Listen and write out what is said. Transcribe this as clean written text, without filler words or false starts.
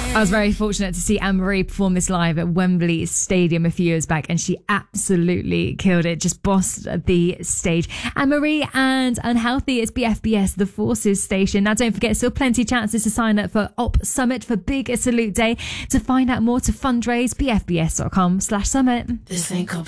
I was very fortunate to see Anne-Marie perform this live at Wembley Stadium a few years back, and she absolutely killed it, just bossed the stage. Anne-Marie and Unhealthy is BFBS, the Forces station. Now don't forget, still plenty of chances to sign up for Op Summit for Big Salute Day. To find out more, to fundraise, bfbs.com/summit. This ain't